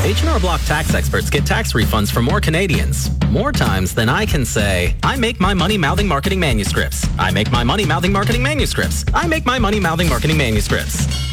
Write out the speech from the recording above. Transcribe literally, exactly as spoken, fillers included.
H and R Block tax experts get tax refunds for more Canadians. More times than I can say, I make my money mouthing marketing manuscripts. I make my money mouthing marketing manuscripts. I make my money mouthing marketing manuscripts.